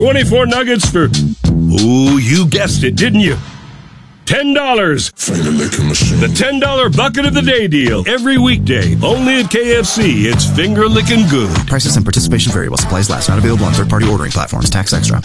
24 nuggets for, ooh, you guessed it, didn't you? $10. Finger licking machine. The $10 bucket of the day deal. Every weekday. Only at KFC. It's finger licking good. Prices and participation vary while supplies last. Not available on third-party ordering platforms. Tax extra.